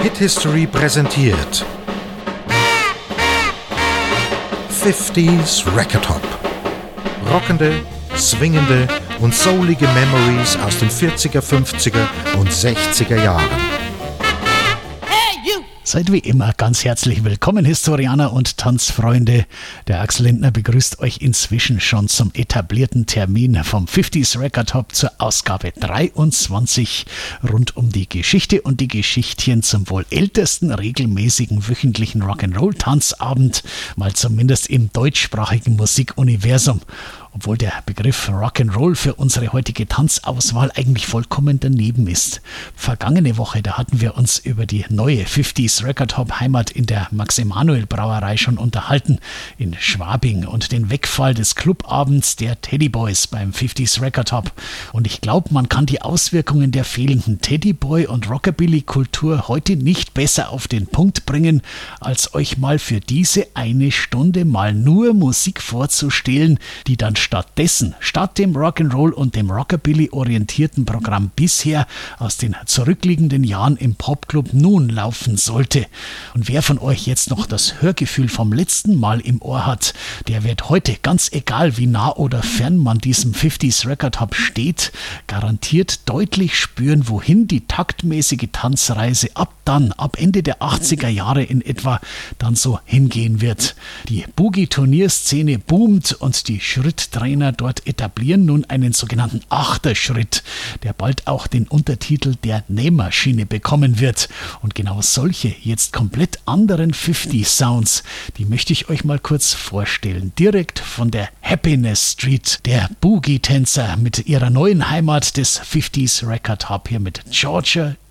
Hit History präsentiert 50s Record Hop. Rockende, swingende und soulige Memories aus den 40er, 50er und 60er Jahren. Seid wie immer ganz herzlich willkommen, Historianer und Tanzfreunde. Der Axel Lindner begrüßt euch inzwischen schon zum etablierten Termin vom 50s Record Hop zur Ausgabe 23 rund um die Geschichte und die Geschichtchen zum wohl ältesten regelmäßigen wöchentlichen Rock'n'Roll-Tanzabend, mal zumindest im deutschsprachigen Musikuniversum. Obwohl der Begriff Rock'n'Roll für unsere heutige Tanzauswahl eigentlich vollkommen daneben ist. Vergangene Woche, da hatten wir uns über die neue 50s Record Hop Heimat in der Max-Emanuel-Brauerei schon unterhalten, in Schwabing, und den Wegfall des Clubabends der Teddyboys beim 50s Record Hop. Und ich glaube, man kann die Auswirkungen der fehlenden Teddyboy- und Rockabilly-Kultur heute nicht besser auf den Punkt bringen, als euch mal für diese eine Stunde mal nur Musik vorzustellen, die dann statt dem Rock'n'Roll und dem Rockabilly orientierten Programm bisher aus den zurückliegenden Jahren im Popclub nun laufen sollte. Und wer von euch jetzt noch das Hörgefühl vom letzten Mal im Ohr hat, der wird heute, ganz egal wie nah oder fern man diesem 50s Record Hop steht, garantiert deutlich spüren, wohin die taktmäßige Tanzreise ab Ende der 80er Jahre in etwa dann so hingehen wird. Die Boogie-Turnierszene boomt und die Schritttrainer dort etablieren nun einen sogenannten Achterschritt, der bald auch den Untertitel der Nähmaschine bekommen wird. Und genau solche jetzt komplett anderen 50 Sounds, die möchte ich euch mal kurz vorstellen. Direkt von der Happiness Street, der Boogie-Tänzer mit ihrer neuen Heimat des 50s Record Hop hier mit Georgia